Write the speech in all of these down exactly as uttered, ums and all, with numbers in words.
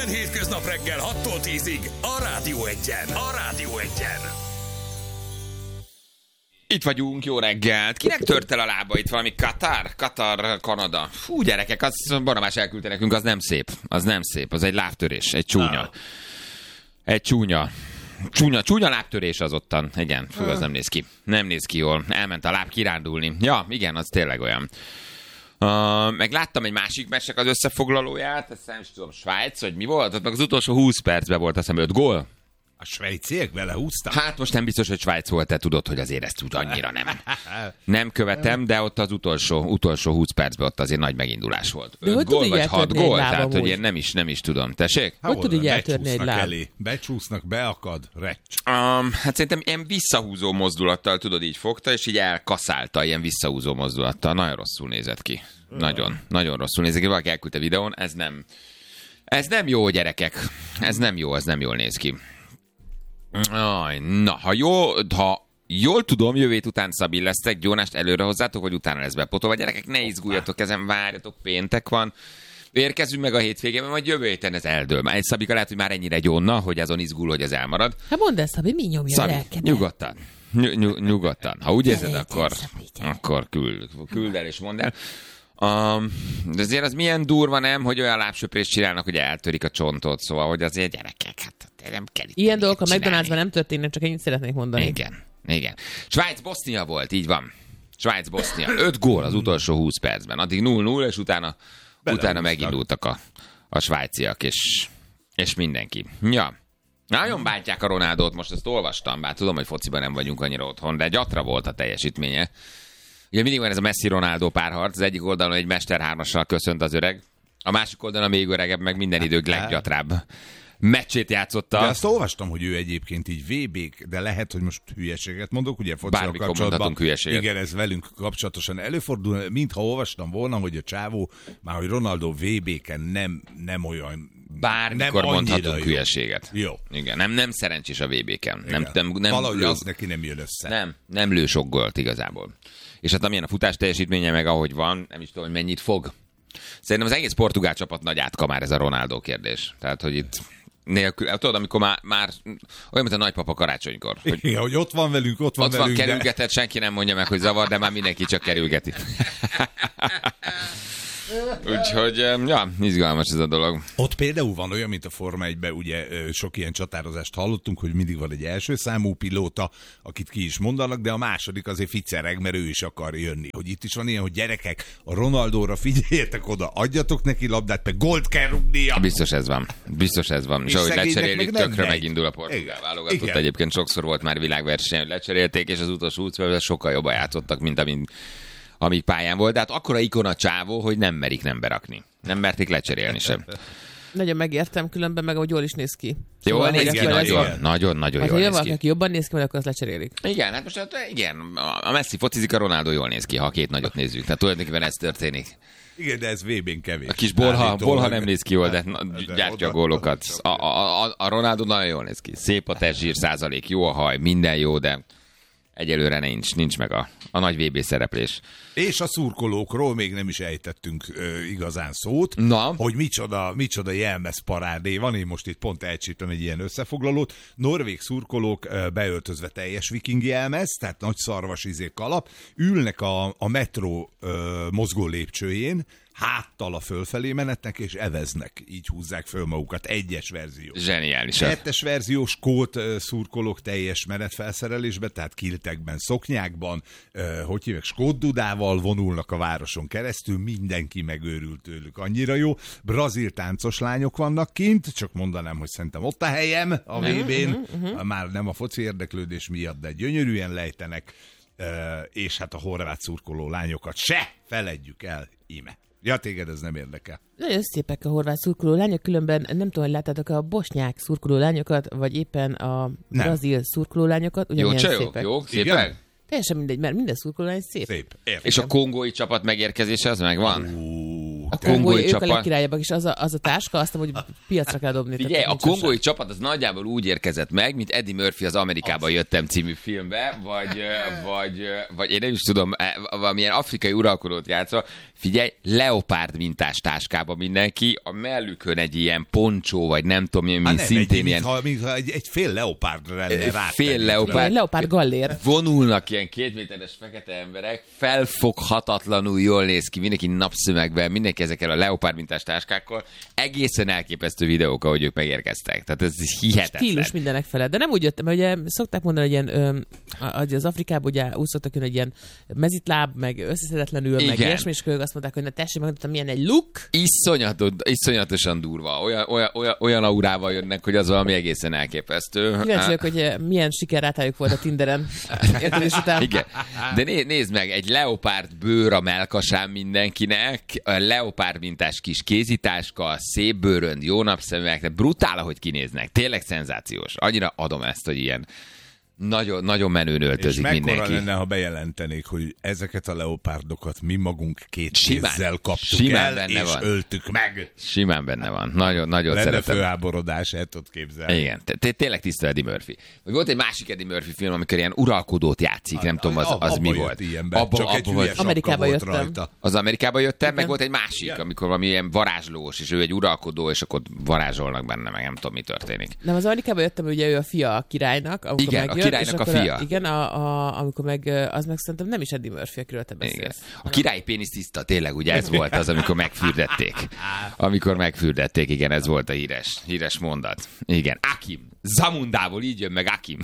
Minden hétköznap reggel hattól tízig a Rádió Egyen. A Rádió Egyen. Itt vagyunk, jó reggelt. Kinek tört el a lába itt? Valami Katar? Katar, Kanada. Fú, gyerekek, az Barnabás elküldte nekünk, az nem szép. Az nem szép, az egy lábtörés, egy csúnya. Egy csúnya. Csúnya, csúnya lábtörés az ottan. Igen, fú, az nem néz ki. Nem néz ki jól. Elment a láb kirándulni. Ja, igen, az tényleg olyan. Uh, meg láttam egy másik meccsnek az összefoglalóját, ezt nem is tudom, Svájc, hogy mi volt? Ott meg az utolsó húsz percben volt, azt hiszem öt gól. A svájciek belehúztak? Hát most nem biztos, hogy Svájc volt, te tudod, hogy azért ezt tud annyira nem. Nem követem, de ott az utolsó, utolsó húsz percben ott azért nagy megindulás volt. öt gól vagy hat gól, tehát hogy én nem is, nem is tudom. Tessék? Hogy tud így eltörni egy láb? Elé. Becsúsznak, beakad, recs. Um, hát szerintem ilyen visszahúzó mozdulattal, tudod, így fogta, és így elkaszálta ilyen visszahúzó mozdulattal. Nagyon rosszul nézett ki. Nagyon, nagyon rosszul nézett ki. Valaki elküldte videón, ez nem, ez nem jó, gyerekek. Ez nem jó, ez nem jól néz ki. Aj, na, ha, jó, ha jól tudom, jövő hét után Szabi lesztek, Gyónást előre hozzátok, vagy utána lesz bepotolva. Gyerekek, ne izguljatok, ezen várjatok, péntek van. Érkezünk meg a hétvégén, majd jövő héten ez eldől. Egy Szabika lehet, hogy már ennyire gyónna, hogy azon izgul, hogy ez elmarad. Hát mondd ezt, Szabi, mi nyomja Szabi, a lelkedet? nyugodtan. Ny- ny- nyugodtan. Ha úgy érzed, akkor, akkor küld, küld el és mondd el. Um, de azért az milyen durva, nem, hogy olyan lábsöprést csinálnak, hogy eltörik a csontot, szóval, hogy azért gyerekek, hát nem kell itt ilyen dolgok a McDonald'sban nem történnek, csak ennyit szeretnék mondani. Igen, igen. Svájc-Bosznia volt, így van. Svájc-Bosznia. Öt gól az utolsó húsz percben. Addig null null, és utána, utána megindultak a, a svájciak, és, és mindenki. Ja. Nagyon bántják a Ronaldót, most ezt olvastam, bár tudom, hogy fociban nem vagyunk annyira otthon, de gyatra volt a teljesítménye. Ugye mindig van ez a Messi-Ronaldo párharc, az egyik oldalon egy mester hármassal köszönt az öreg, a másik oldalon a még öregebb, meg minden idők leggyatrább meccsét játszotta. De azt olvastam, hogy ő egyébként így vé bék, de lehet, hogy most hülyeséget mondok, ugye focival kapcsolatban. Hülyeséget. Igen, ez velünk kapcsolatosan előfordul, mintha olvastam volna, hogy a csávó, már hogy Ronaldo vé béken nem, nem olyan... Bármikor nem mondhatunk hülyeséget. Jó. Igen, nem, nem szerencsés a vé béken. Nem, nem, nem, valahogy lő, az neki nem jön össze. Nem, nem lő sok gólt igazából. És hát amilyen a futás teljesítménye meg ahogy van, nem is tudom, hogy mennyit fog. Szerintem az egész portugál csapat nagy átka már ez a Ronaldo kérdés. Tehát, hogy itt nélkül, tudod, amikor már, már olyan, mint a nagypapa karácsonykor. Hogy igen, hogy ott van velünk, ott van ott velünk. Ott van kerülgetett, de... senki nem mondja meg, hogy zavar, de már mindenki csak kerülgeti. Úgyhogy, ja, izgalmas ez a dolog. Ott például van olyan, mint a Forma egyben, ugye sok ilyen csatározást hallottunk, hogy mindig van egy első számú pilóta, akit ki is mondanak, de a második azért ficcereg, mert ő is akar jönni. Hogy itt is van ilyen, hogy gyerekek, a Ronaldóra figyeljetek oda, adjatok neki labdát, meg gólt kell rúgnia. Biztos ez van. Biztos ez van. És, és ahogy lecserélik, meg tökre megy. Megindul a portugál válogatott. Igen. Egyébként sokszor volt már világverseny, hogy lecserélték, és az utolsó húsz sokkal jobban játszottak, mint amint amíg pályán volt, de hát akkora ikon a csávó, hogy nem merik nem berakni. Nem merték lecserélni sem. Nagyon megértem, különben meg ahogy jól is néz ki. Jól szóval néz ki, nagyon, nagyon, nagyon hát, jól néz valaki, ki. aki jobban néz ki, akkor azt lecserélik. Igen, hát most hát, igen, a Messi focizik, a Ronaldo jól néz ki, ha a két nagyot nézzük. Tehát tulajdonképpen ez történik. Igen, de ez vé bén kevés. A kis bolha, bolha nem néz ki jól, de, de gyártja a gólokat. A, a, a, a Ronaldo nagyon jól néz ki. Szép a testzsír százalék, jó a haj, minden jó, de egyelőre nincs, nincs meg a, a nagy vé bé szereplés. És a szurkolókról még nem is ejtettünk ö, igazán szót, Na. hogy micsoda, micsoda jelmez parádé van. Én most itt pont elcsíptem egy ilyen összefoglalót. Norvég szurkolók ö, beöltözve teljes viking jelmez, tehát nagy szarvas izé kalap, ülnek a, a metró ö, mozgó lépcsőjén, háttal a fölfelé menetnek, és eveznek. Így húzzák föl magukat. Egyes verzió. Zseniális. Kettes verzió, skót uh, szurkolók teljes menetfelszerelésbe, tehát kiltekben, szoknyákban, uh, hogy hívják, skót dudával vonulnak a városon keresztül, mindenki megőrült tőlük. Annyira jó. Brazil táncos lányok vannak kint, csak mondanám, hogy szerintem ott a helyem a vé bén. Uh-huh, uh-huh. Már nem a foci érdeklődés miatt, de gyönyörűen lejtenek, uh, és hát a horvát szurkoló lányokat se feledjük el, íme. Ja, téged ez nem érdekel. Nagyon szépek a horvát szurkoló lányok, különben nem tudom, hogy láttátok a bosnyák szurkoló lányokat, vagy éppen a brazil szurkoló lányokat. Jó csajok, jó, szépek. Teljesen mindegy, mert minden szurkolólány szép. Szép. Értem. És a kongói csapat megérkezése az megvan? A kongói, ők a legkirályabbak, és az a, az a táska, azt mondom, hogy piacra kell dobni. Figyelj, a kongói csapat az nagyjából úgy érkezett meg, mint Eddie Murphy az Amerikába jöttem című filmbe, vagy, vagy, vagy én nem is tudom, valamilyen afrikai uralkodót játszva. Figyelj, leopárd mintás táskába mindenki, a mellükön egy ilyen poncsó, vagy nem tudom, mi nem, szintén egy, ilyen... Mintha, mintha egy, egy fél leopárdra lenne rá. Fél leopárd. Leopárd gallér. Vonulnak ilyen két méteres fekete emberek, felfoghatatlanul jól néz ki, mindenki napszemekben, mindenki ezekkel a leopárd mintás táskákkal. Egészen elképesztő videók, ahogy ők megérkeztek. Tehát ez hihetetlen. Stílus mindenek felett. De nem úgy jöttem, mert ugye szokták mondani, hogy ilyen, ö, az Afrikában ugye úgy szoktak jönni, egy ilyen mezitláb, meg összeszedetlenül, meg ilyesmi, és azt mondták, hogy na tessék, megmondtam, milyen egy look. Iszonyatos, iszonyatosan durva. Olyan, olyan, olyan, olyan aurával jönnek, hogy az valami egészen elképesztő. Kíváncsi vagyok, hogy milyen sikerrátájuk volt a Tinderen. Igen. De né, nézd meg, egy leopárd bőr a melkasán mindenkinek, a leopárd mintás kis kézitáska, szép bőrönd, jó napszeműek, de brutál, ahogy kinéznek. Tényleg szenzációs. Annyira adom ezt, hogy ilyen nagyon, nagyon menőn öltözik és mindenki. És mekkora lenne, ha bejelentenék, hogy ezeket a leopárdokat mi magunk két simán, kézzel kaptuk simán el, és van. öltük meg. Simán benne van. Nagyon, nagyon lenne szeretem. főháborodás, el tudod képzelni. Igen, tényleg tiszta Eddie Murphy. Vagy volt egy másik Eddie Murphy film, amikor ilyen uralkodót játszik, nem tudom, az, az mi volt. Abba, csak egy hülye Amerikába jöttem. Rajta. Az Amerikába jöttem, meg volt egy másik, igen. amikor valami ilyen varázslós, és ő egy uralkodó, és akkor varázsolnak benne, meg nem tudom, mi történik. Nem, az Amerikába jöttem, ugye ő a fia a királynak. Igen, megjön, a királynak a fia. A, igen, a, a, amikor meg, az meg szerintem nem is Eddie Murphy, akiről te beszélsz. Igen. A király pénisz tiszta, tényleg, ugye ez volt az, amikor megfürdették. Amikor megfürdették, igen, ez volt a híres, híres mondat. Igen, Akim. Zamundából így jön meg Akim.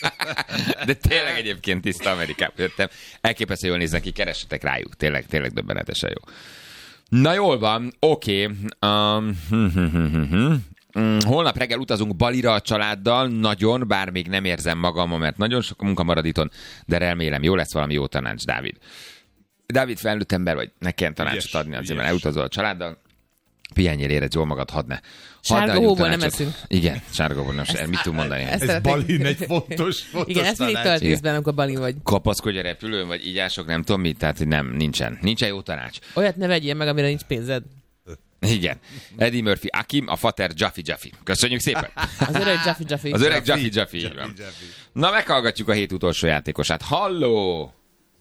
De tényleg egyébként tiszta Amerikába jöttem. Elképesztő jól néznek ki, keressetek rájuk. Tényleg, tényleg döbbenetesen jó. Na jól van, oké. Okay. Um, hm, hm, hm, hm. Mm, holnap reggel utazunk Balira a családdal, nagyon, bár még nem érzem magam, mert nagyon sok munka marad itthon, de remélem, jó lesz valami jó tanács, Dávid. Dávid felnőtt ember vagy, ne kelljen tanácsot adni, azért mert elutazol a családdal. Pihenjél, érezd jól magad, hadd ne. Sárga hóból nem eszünk. Igen, sárga hóból nem eszünk. Mit tud mondani? Ez, ez Balin egy fontos, fontos igen, ezt mindig tölt vízben, amikor Balin vagy. Kapaszkodj a repülőn, vagy ígyások, nem tudom mit, tehát nem, nincsen. Nincsen jó tanács. Olyat ne vegyél meg, amire nincs pénzed. Igen. Eddie Murphy, Akim, a fater Jaffi Jaffi. Köszönjük szépen. Az öreg Jaffi Jaffi. Az öreg Jaffi Jaffi. Na, meghallgatjuk a hét utolsó játékosát. Halló!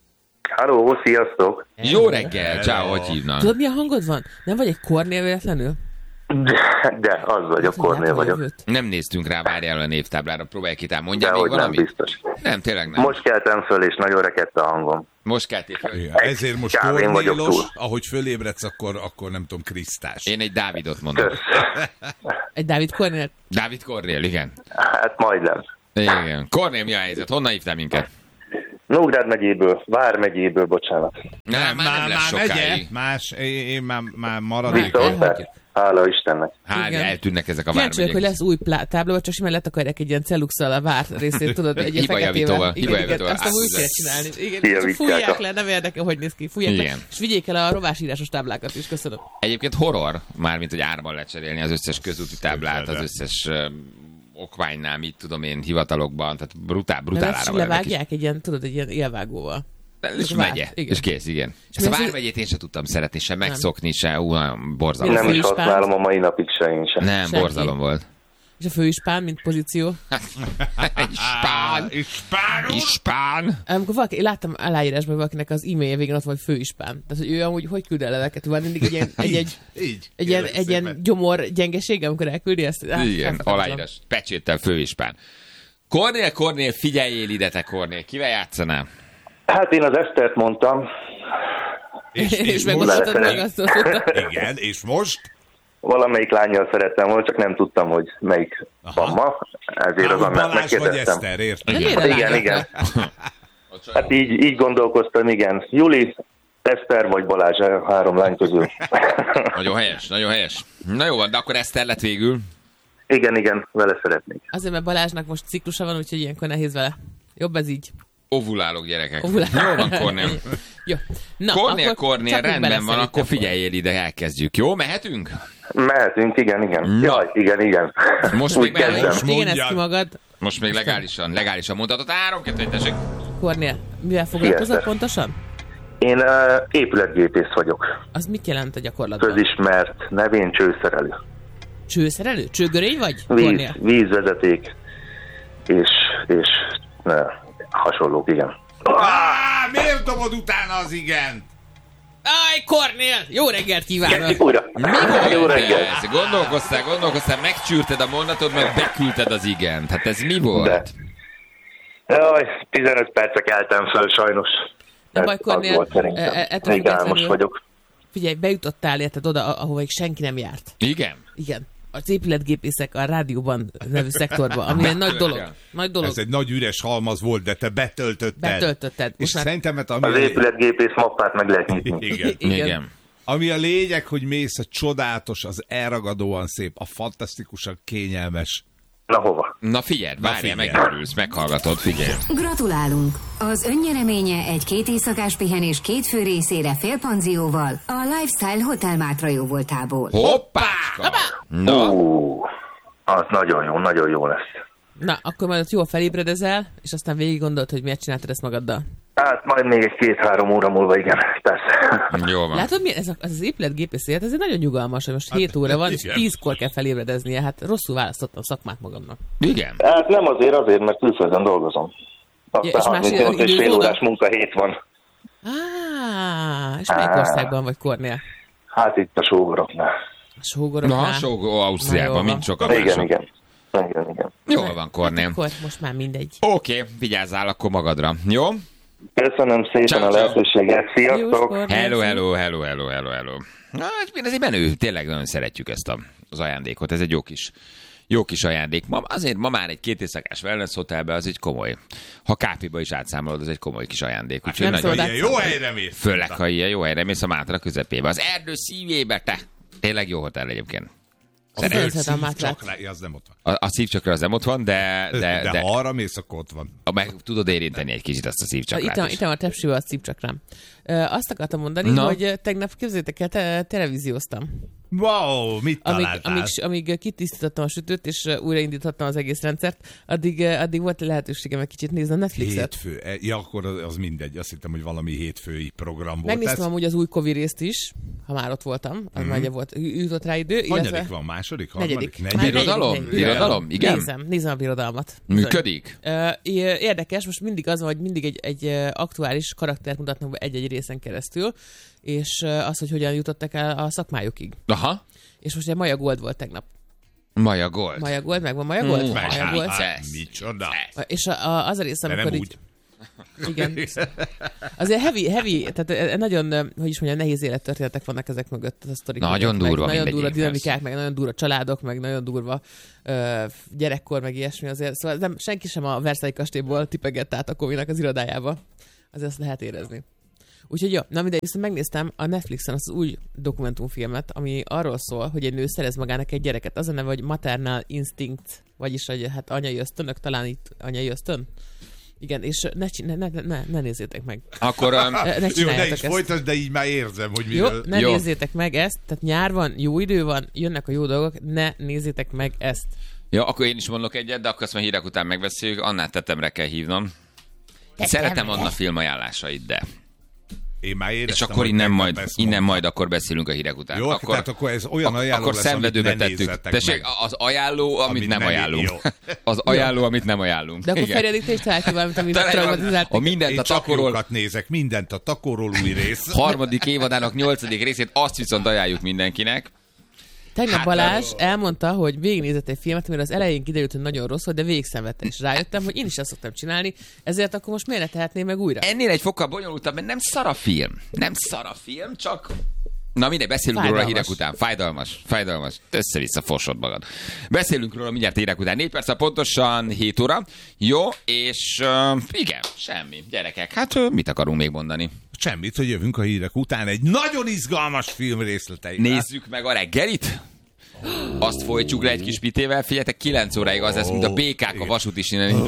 Halló, sziasztok! Jó reggel, ciao, hogy hívnak? Tudod, milyen hangod van? Nem vagy egy Kornél véletlenül? De, de az vagyok, Kornél vagyok. Nem néztünk rá, várjál a névtáblára, próbálj ki, tehát mondjál de még hogy valamit? Nem, biztos. Nem, tényleg nem. Most keltem föl, és nagyon rekedt a hangom. Most keltél föl. Igen, ezért most Kávén vagyok Kornélos, túl. ahogy fölébredsz, akkor, akkor nem tudom, Krisztás. Én egy Dávidot mondom. Kösz. Egy Dávid Kornél? Dávid Kornél, igen. Hát majdnem. Igen. Kornél, mi a helyzet? Honnan hívtál minket? Nógrád megyéből, Vár megyéből, bocsánat. Nem, már nem lesz sokáig. Más, én, én már, már maradék. Visszaosztál? Hála Istennek. Hát, igen. eltűnnek ezek a Kíváncsi vagyok, hogy vármegyek. lesz új plá- tábla, vagy csak simán letakarják egy ilyen celluxal a vár részét, tudod, egy ilyen Hibajavítóval, feketével. Igen, igen, hibajavítóval. azt úgy kell csinálni. Igen, csak Javítják fújják a- le, nem érdekel, hogy néz ki. Fújják le, Igen. és vigyék el a rovásírásos táblákat is, köszönöm. Egyébként horror, mármint, hogy árban lecserélni az összes közúti táblát, az Képzeld el. összes uh, okmánynál, mit tudom én, hivatalokban, tehát brutál, brutál Mert ezt ára van ennek is. levágják egy ilyen, tudod, egy ilyen élvágóval. És vár, megye, igen. és kész, igen. És Ezt a mi az, hogy- vármegyét én sem tudtam szeretni, sem megszokni, se, ú, nagyon borzalom. Nem is főispán? használom a mai napig se én sem. Nem, Senki. borzalom volt. És a főispán, mint pozíció. Ispán! Ispán! Ispán! Amikor valaki, én láttam aláírásban, hogy valakinek az e-mailje végén ott volt főispán. Tehát, hogy ő amúgy hogy küld el leveket? Van mindig egy ilyen, egy, egy, Így. egy, ilyen, kérlek egy ilyen szépen. gyomor gyengeség, amikor elküldi ezt. Hát, Igen, elfogadhatatlan. aláírás. Pecséttel főispán. Kornél, Kornél, figyeljél ide, te Kornél. Kivel játszanál? Hát én az Esztert mondtam. És, És és most, megmondhatod meg azt, azt mondta. igen, és most? Valamelyik lányjal szerettem volna, csak nem tudtam, hogy melyik van ma. Ezért az Á, Annát Balázs vagy megkérdeztem. Eszter, érted? De miért a Igen, lányokra? igen. Hát így, így gondolkoztam, igen. Juli, Eszter vagy Balázs, a három lány közül. Nagyon helyes, nagyon helyes. Na jó van, de akkor Eszter lett végül. Igen, igen, vele szeretnék. Azért, mert Balázsnak most ciklusa van, úgyhogy ilyenkor nehéz vele. Jobb ez így. Ovulálok, gyerekek. Ovulálok. Jó van, Kornél. Jó. Na, Kornél, akkor Kornél, csak úgy rendben van, beleszerintem akkor volna. figyeljél ide, elkezdjük. Jó, mehetünk? Mehetünk, igen, igen. Na. Jaj, igen, igen. Most Úgy még mehetünk. kezdem. Most igen, ezt Mondjad. ki magad. Most még legálisan, legálisan mondhatod. Három, kettő, egy, tessék. Kornél, Mivel foglalkozol pontosan? Én uh, épületgépész vagyok. Az mit jelent a gyakorlatban? Közismert nevén csőszerelő. Csőszerelő? Csőgörény vagy? Víz, vízvezeték és, és ne, hasonlók, igen. Á, miért dobod utána az igen? Aj, Kornél! Jó reggelt kívánok! Kezdjük újra. Jó reggelt. Gondolkoztál, gondolkoztál, megcsűrted a mondatot, meg beküldted az igent. Hát ez mi volt? De. Jaj, tizenöt percre keltem föl, sajnos. Nem baj, Kornél, még álmos vagyok. Figyelj, bejutottál, érted oda, ahova senki nem járt. Igen? Igen. Az épületgépészek a rádióban nevű szektorban, ami egy nagy dolog. Nagy dolog. Ez egy nagy üres halmaz volt, de te betöltötted. Betöltötted. És már... szerintem, ami az épületgépész mappát meg lehet nyitni. Igen. Igen. Igen. Ami a lényeg, hogy mész a csodálatos, az elragadóan szép, a fantasztikusan kényelmes. Na hova? Na figyelj, várjál, megörülsz, meghallgatod, figyelj. Gratulálunk! Az önnyereménye egy két éjszakás pihenés két fő részére félpanzióval a Lifestyle Hotel Mátra jóvoltából. Hoppáska! Na, Ú, az nagyon jó, nagyon jó lesz. Na, akkor majd ott jól felébredezel, és aztán végig gondolod, hogy miért csináltad ezt magaddal. Hát majd még egy két-három óra múlva, igen, persze. jól van. Látod, mi ez, a, ez az épületgépész élet, ez egy nagyon nyugalmas, hogy most hét óra van, és igen. tízkor kell felébredeznie, hát rosszul választottam szakmát magamnak. Igen. Hát nem azért, azért, mert külföldön dolgozom. Ja, és Aztán más harmincnyolc és fél időzóna? órás munkahét van. Á, és melyik Á. országban vagy, Kornél? Hát itt a sógoroknál. A sógoroknál? Na, sógó Ausztriában, Na, jó mint sokan Igen, mások. igen. Igen, igen. Jól van, Kornél. Akkor most már mindegy. Oké, vigyázzál akkor magadra, jó? Köszönöm szépen Ciao, a ciao. lehetőséget. Jós, Sziasztok! Kornél. Hello, hello, hello, hello, hello, hello. Na, ez egy menő, tényleg nagyon szeretjük ezt a, az ajándékot, ez egy jó kis, jó kis ajándék. Ma, azért ma már egy két éjszakás wellness hotelbe az egy komoly. Ha kápiba is átszámolod, az egy komoly kis ajándék. Úgyhogy nem nagyon, szabad Ilyen jó helyre mész. főleg, ha ilyen jó helyre mész a Mátra közepébe. Az erdő szívébe, te! Tényleg jó hotel egyébként. A Szeretem föld a Mátrát. szívcsakra, az nem ott van. A, a szívcsakra az nem ott van, de, de, De, de, de ha arra mész, akkor ott van. meg tudod érinteni egy kicsit azt a szívcsakrát Itt, is. itt van a tepsivel a szívcsakrám. Azt akartam mondani, Na. hogy tegnap képzeljétek el, te, televízióztam. Wow, mit Amíg, találtál? amíg, amíg kitisztítottam a sütőt, és újraindítottam az egész rendszert, addig, addig volt lehetőségem egy kicsit nézni a Netflixet. Hétfő. E, Ja, akkor az, az mindegy. Azt hittem, hogy valami hétfői program volt. Megnéztem ez. amúgy az új Kovi részt is, ha már ott voltam, az mm-hmm. már volt, jutott rá idő. Hanyadik van? Második? Harmadik? Negyedik. Negyedik? Birodalom? Negyedik. Birodalom? Igen? Nézem, nézem a birodalmat. Bizony. Működik? Ö, Érdekes, most mindig az van, hogy mindig egy, egy ö, aktuális karaktert mutatnak be egy-egy részen keresztül, és ö, az, hogy hogyan jutottak el a szakmájukig. Aha. És most ugye Maja Gold volt tegnap. Maja Gold. Maja Gold, megvan Maja Gold? Mm, Maja hát, Gold. hát. Micsoda? És a, a, az a rész, De amikor nem így... úgy. Igen. Azért heavy, heavy, tehát nagyon, hogy is mondjam, nehéz élettörténetek vannak ezek mögött, a sztorik. Nagyon mögött, durva meg, nagyon mindegyik, durva dinamikák, persze. meg nagyon durva családok, meg nagyon durva ö, gyerekkor, meg ilyesmi azért. Szóval nem, senki sem a Versailles kastélyból tipegett át a Kovinak az irodájába. Azért azt lehet érezni. Úgyhogy jó, na mindegy, viszont megnéztem a Netflixen az új dokumentumfilmet, ami arról szól, hogy egy nő szerez magának egy gyereket. Az a neve, hogy Maternal Instinct, vagyis hogy hát anyai ösztönök, talán itt anyai ösztön. Igen, és ne, ne, ne, ne, ne nézzétek meg. Akkor um, Ne Jó, ne csináljátok is ezt. folytasd, de így már érzem, hogy Jó, miről... ne Jó. nézzétek meg ezt, tehát nyár van, jó idő van, jönnek a jó dolgok, ne nézzétek meg ezt. jó, akkor én is mondok egyet, de akkor azt már hírek után megbeszéljük. Annát tetemre kell hívnom. Szeretem Anna filmajánlásait, de. Én már éreztem, És akkor hogy innen tegnap majd, ezt innen mondtam. majd akkor beszélünk a hírek után. Jó, akkor, tehát akkor ez olyan ak- ajánló akkor lesz, szenvedőbe amit ne tettük. nézzetek Tessék, meg. az ajánló, amit, Amit nem nem- ajánlunk. jó. Az ajánló, amit nem ajánlunk. De akkor Igen. Ferjedik, te is találj ki valamit, amit Talán traumatizált. a mindent Én a csak takorról jókat nézek, mindent a takorról új rész. harmadik évadának nyolcadik részét, azt viszont ajánljuk mindenkinek. Tegnap Hát, Balázs elmondta, hogy végignézett egy filmet, amire az elején kiderült, hogy nagyon rossz volt, de végig szenvedtem, és rájöttem, hogy én is ezt szoktam csinálni, ezért akkor most miért ne tehetném meg újra? Ennél egy fokkal bonyolultabb, mert nem szar a film. Nem szar a film, csak... Na mindegy, beszélünk róla a Fájdalmas. hírek után. Fájdalmas, fájdalmas. Össze-vissza fosod magad. Beszélünk róla mindjárt hírek után. négy perc, pontosan hét óra. Jó, és uh, igen, semmi. Gyerekek, hát uh, mit akarunk még mondani? Semmit, hogy jövünk a hírek után egy nagyon izgalmas film részleteivel. Nézzük meg a reggelit. Azt folytjuk le egy kis pitével. Figyeljetek, kilenc óráig az lesz, mint a békák a vasút is innen.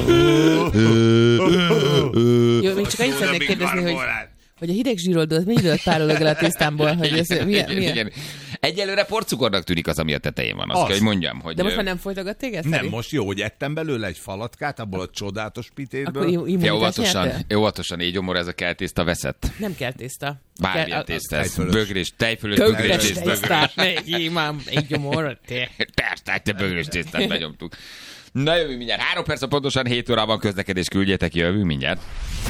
Jó, még csak annyit szeretnék kérdezni, hogy, hogy a hideg zsíroldó, az mi időt párolog el a tésztámból, hogy ez mi, igen, mi, igen. Egyelőre porcukornak tűnik az, ami a tetején van. Azt Az. kell, hogy mondjam, hogy... De most már nem folytogat téged, Nem, Feri? most jó, hogy ettem belőle egy falatkát, abból a csodálatos pitéből. Akkor immunitás Ja, óvatosan, nyerte? óvatosan, így gyomor, ez a keltészta veszett. Nem kell tészta. Bármilyen Kell- tészta, ez tejfölös. bögrés, tejfölös, Tönkres bögrés tészta. tésztát, meg imám, egy gyomor, te. Persze, te bögrés tésztát benyomtuk. Na jövő mindjárt. Három perc, pontosan hét órában közlekedés, küldjetek, jövő mindjárt.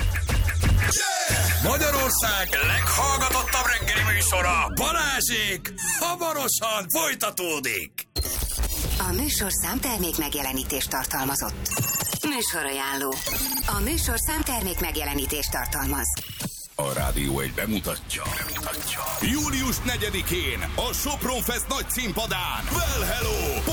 Magyarország leghallgatottabb reggeli műsora, Balázsék, hamarosan folytatódik. A műsorszám termék megjelenítést tartalmazott. Műsorajánló. A műsorszám termék megjelenítést tartalmaz. A Rádió egy bemutatja. bemutatja. július negyedikén a Sopron Fest nagy színpadán. Well, hello!